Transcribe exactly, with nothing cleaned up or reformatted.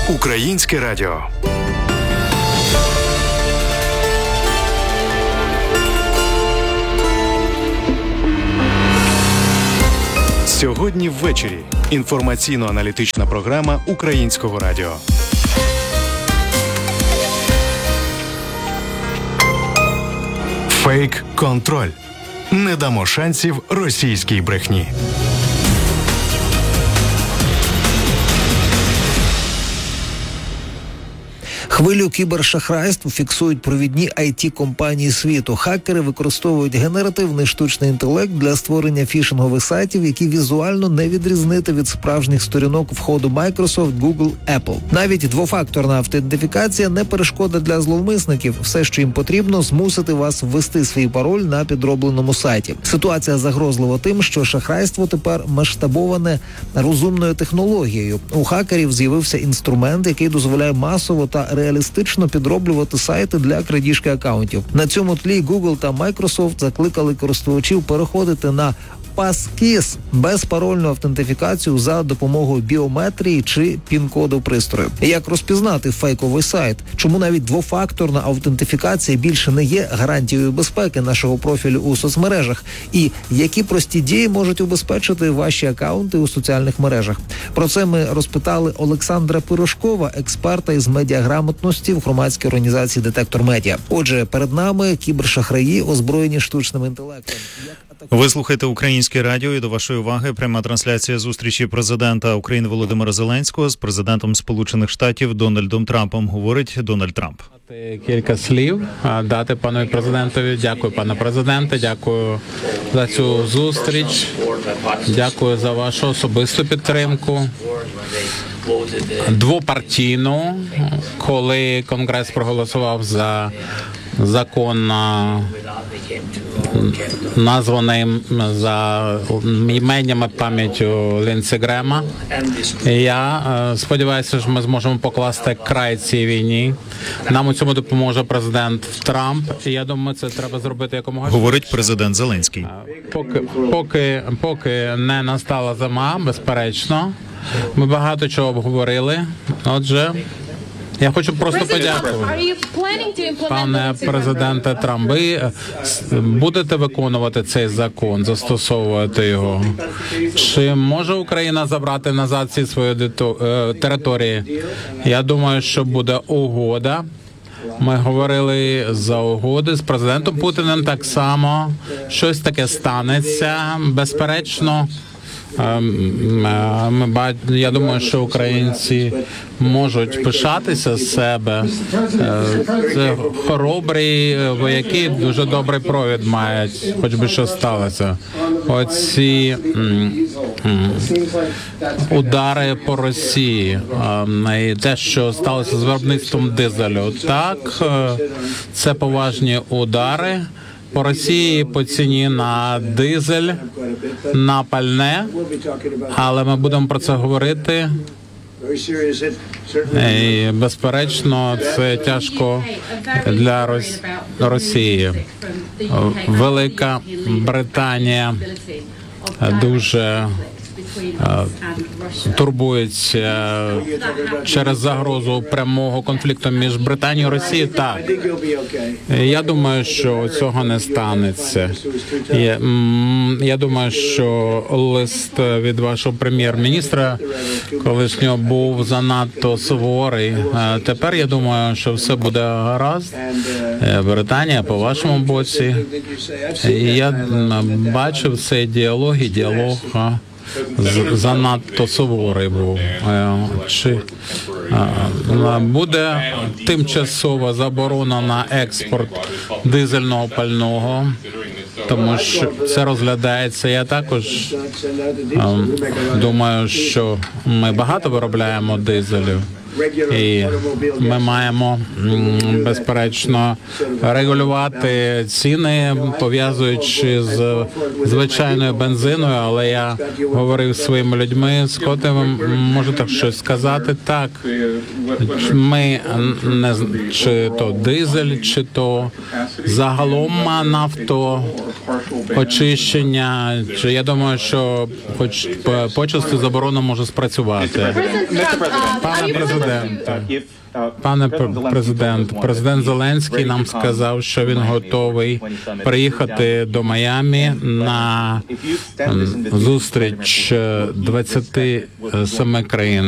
Українське радіо. Сьогодні ввечері. Інформаційно-аналітична програма Українського радіо. Фейк-контроль. Не дамо шансів російській брехні. Хвилю кібершахрайств фіксують провідні ай ті-компанії світу. Хакери використовують генеративний штучний інтелект для створення фішингових сайтів, які візуально не відрізнити від справжніх сторінок входу Microsoft, Google, Apple. Навіть двофакторна автентифікація не перешкода для зловмисників. Все, що їм потрібно, змусити вас ввести свій пароль на підробленому сайті. Ситуація загрозлива тим, що шахрайство тепер масштабоване розумною технологією. У хакерів з'явився інструмент, який дозволяє масово та реалістично підроблювати сайти для крадіжки акаунтів. На цьому тлі Google та Microsoft закликали користувачів переходити на Passkey – безпарольну автентифікацію за допомогою біометрії чи пін-коду пристрою. Як розпізнати фейковий сайт? Чому навіть двофакторна автентифікація більше не є гарантією безпеки нашого профілю у соцмережах? І які прості дії можуть убезпечити ваші акаунти у соціальних мережах? Про це ми розпитали Олександра Пирожкова, експерта із медіаграмотності в громадській організації «Детектор Медіа». Отже, перед нами кібершахраї, озброєні штучним інтелектом. Ви слухаєте Українське радіо, і до вашої уваги пряма трансляція зустрічі президента України Володимира Зеленського з президентом Сполучених Штатів Дональдом Трампом. Говорить Дональд Трамп. Кілька слів дати панові президентові. Дякую, пане президенте, дякую за цю зустріч, дякую за вашу особисту підтримку. Двопартійну, коли Конгрес проголосував за закон, названий за іменнями пам'яттю Лінсі Грема. Я сподіваюся, що ми зможемо покласти край цій війні. Нам у цьому допоможе президент Трамп. І я думаю, це треба зробити якомога. Говорить президент Зеленський. Поки, поки, поки не настала зима, безперечно. Ми багато чого обговорили. Отже, я хочу просто подякувати. Пане президенте Трамп, ви будете виконувати цей закон, застосовувати його? Чи може Україна забрати назад ці свої території? Я думаю, що буде угода. Ми говорили за угоди з президентом Путіним так само. Щось таке станеться, безперечно. Я думаю, що українці можуть пишатися з себе. Це хоробрі вояки, дуже добрий провід мають, хоч би що сталося. Оці удари по Росії, і те, що сталося з виробництвом дизелю, так, це поважні удари. По Росії по ціні на дизель, на пальне, але ми будемо про це говорити. І, безперечно, це тяжко для Росії. Велика Британія дуже турбується через загрозу прямого конфлікту між Британією і Росією. Так, я думаю, що цього не станеться. Я, я думаю, що лист від вашого прем'єр-міністра колишнього був занадто суворий. Тепер я думаю, що все буде гаразд. Британія по вашому боці. Я бачив цей діалог і діалог занадто суворий був. Чи буде тимчасова заборона на експорт дизельного пального, тому що це розглядається. Я також думаю, що ми багато виробляємо дизелів. І ми маємо, безперечно, регулювати ціни, пов'язуючи з звичайною бензиною, але я говорив зі своїми людьми, Скотте, ви можете щось сказати? Так, ми не чи то дизель, чи то загалом нафто, очищення, чи я думаю, що хоч почасти заборона може спрацювати. Пане президенте, президенте, пане пр- президент, президент Зеленський нам сказав, що він готовий приїхати до Майамі на м, зустріч двадцяти семи країн.